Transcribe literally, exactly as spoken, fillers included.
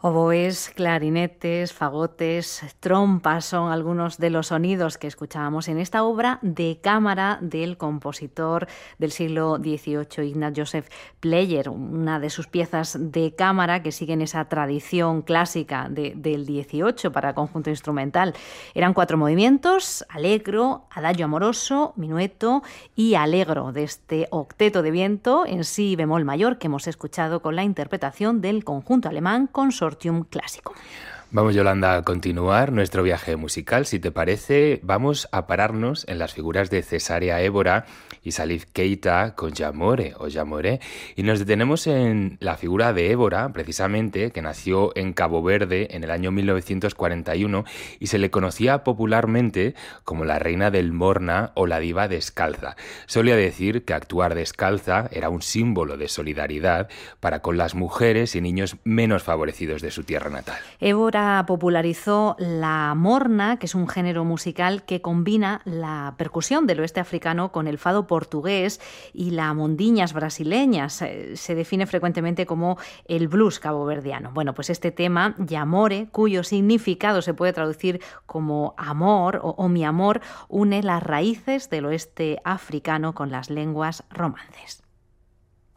Oboes, clarinetes, fagotes, trompas son algunos de los sonidos que escuchábamos en esta obra de cámara del compositor del siglo dieciocho, Ignaz Joseph Pleyel, una de sus piezas de cámara que siguen esa tradición clásica de, del dieciocho para conjunto instrumental. Eran cuatro movimientos: allegro, adagio amoroso, minueto y allegro, de este octeto de viento en si bemol mayor que hemos escuchado con la interpretación del conjunto alemán Consortium Clásico. Vamos, Yolanda, a continuar nuestro viaje musical. Si te parece, vamos a pararnos en las figuras de Cesarea Évora y Salif Keita con J'amore o J'amore, y nos detenemos en la figura de Évora, precisamente, que nació en Cabo Verde en el año mil novecientos cuarenta y uno y se le conocía popularmente como la reina del Morna o la diva descalza. Solía decir que actuar descalza era un símbolo de solidaridad para con las mujeres y niños menos favorecidos de su tierra natal. Évora popularizó la morna, que es un género musical que combina la percusión del oeste africano con el fado portugués y la mondiñas brasileñas. Se define frecuentemente como el blues caboverdiano. Bueno, pues este tema, J'amore, cuyo significado se puede traducir como amor o, o mi amor, une las raíces del oeste africano con las lenguas romances.